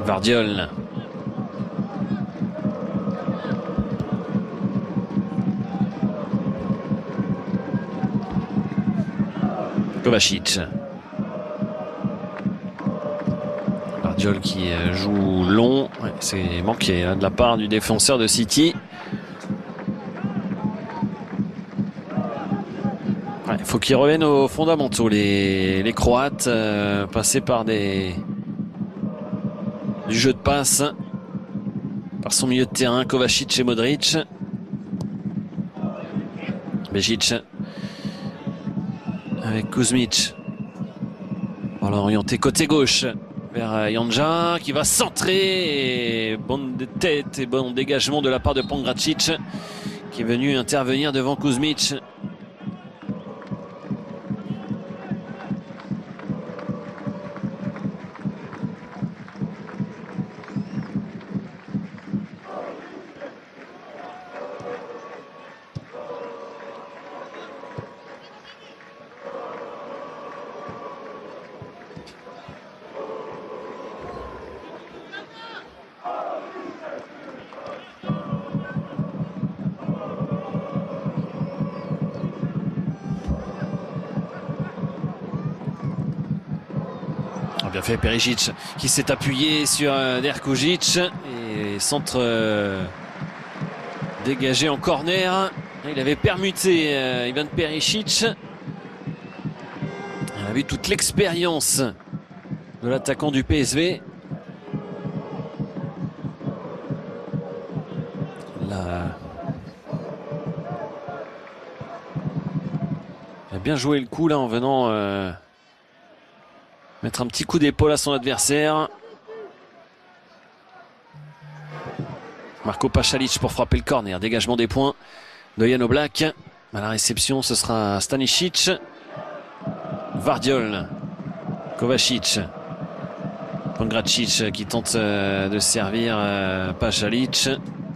Vardiol. Kovacic. Vardiol qui joue long. Ouais, c'est manqué de la part du défenseur de City. Il faut qu'ils reviennent aux fondamentaux, les Croates, passer par du jeu de passe, par son milieu de terrain, Kovacic et Modric. Begic avec Kuzmic. Voilà, orienté côté gauche vers Janja qui va centrer. Et bonne tête et bon dégagement de la part de Pongracic qui est venu intervenir devant Kuzmic. Bien fait Perisic qui s'est appuyé sur Derkujic et centre dégagé en corner. Il avait permuté Ivan Perisic. On a vu toute l'expérience de l'attaquant du PSV. Là, il a bien joué le coup là en venant mettre un petit coup d'épaule à son adversaire. Marco Pasalic pour frapper le corner. Dégagement des points de Jan Oblak. À la réception, ce sera Stanisic. Vardiol. Kovacic. Pongracic qui tente de servir Pasalic.